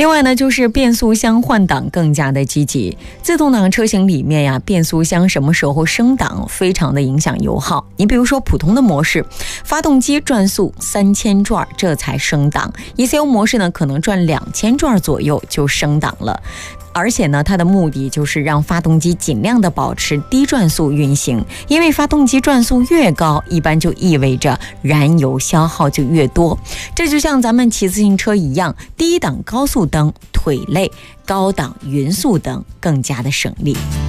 另外呢，就是变速箱换挡更加的积极。自动挡车型里面呀，变速箱什么时候升档非常的影响油耗。你比如说普通的模式，发动机转速3000转这才升档， ECU 模式呢可能转2000转左右就升档了。而且呢，它的目的就是让发动机尽量的保持低转速运行，因为发动机转速越高，一般就意味着燃油消耗就越多。这就像咱们骑自行车一样，低档高速灯腿累，高档匀速灯更加的省力。